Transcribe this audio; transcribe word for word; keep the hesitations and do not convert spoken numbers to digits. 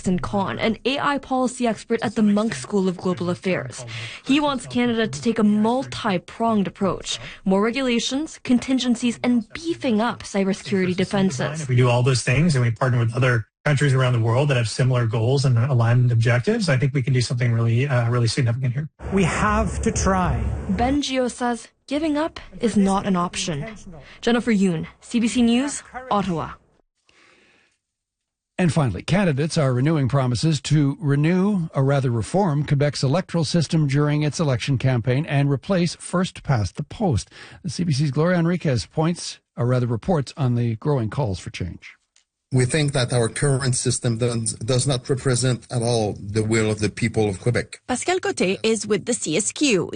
Jackson Kahn, an A I policy expert at the Munk School of Global Affairs. He wants Canada to take a multi-pronged approach, more regulations, contingencies, and beefing up cybersecurity defenses. If we do all those things and we partner with other countries around the world that have similar goals and aligned objectives, I think we can do something really, uh, really significant here. We have to try. Ben Gio says giving up is not an option. Jennifer Yoon, C B C News, Ottawa. And finally, candidates are renewing promises to renew, or rather reform, Quebec's electoral system during its election campaign and replace first past the post. The C B C's Gloria Enriquez points, or rather reports, on the growing calls for change. We think that our current system does, does not represent at all the will of the people of Quebec. Pascal Côté is with the C S Q.